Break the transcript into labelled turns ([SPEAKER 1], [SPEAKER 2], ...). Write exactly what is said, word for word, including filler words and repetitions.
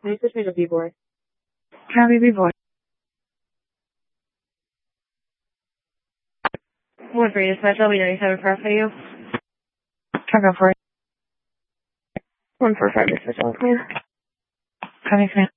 [SPEAKER 1] Nice to meet you, boy.
[SPEAKER 2] Happy B-boy.
[SPEAKER 1] One for you, Special. We know you have a prayer for you.
[SPEAKER 2] I'll go for it.
[SPEAKER 1] One for five, Special.
[SPEAKER 2] Coming soon.